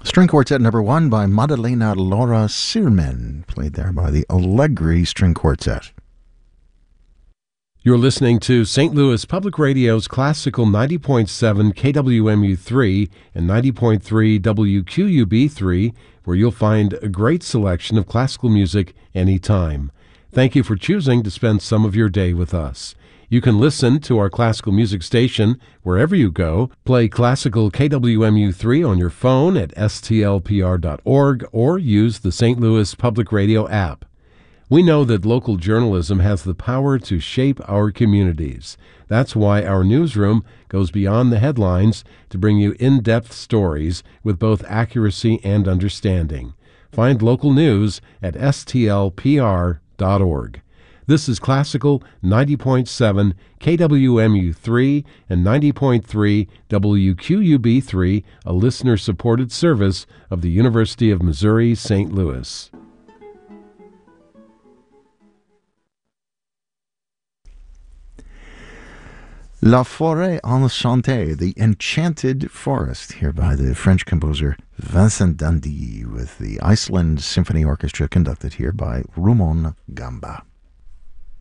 String Quartet number 1 by Maddalena Laura Sirmen, played there by the Allegri String Quartet. You're listening to St. Louis Public Radio's classical 90.7 KWMU3 and 90.3 WQUB3, where you'll find a great selection of classical music anytime. Thank you for choosing to spend some of your day with us. You can listen to our classical music station wherever you go. Play classical KWMU3 on your phone at stlpr.org or use the St. Louis Public Radio app. We know that local journalism has the power to shape our communities. That's why our newsroom goes beyond the headlines to bring you in-depth stories with both accuracy and understanding. Find local news at stlpr.org. This is Classical 90.7 KWMU3 and 90.3 WQUB3, a listener-supported service of the University of Missouri, St. Louis. La Forêt Enchantée, the Enchanted Forest, here by the French composer Vincent d'Indy, with the Iceland Symphony Orchestra, conducted here by Rumon Gamba.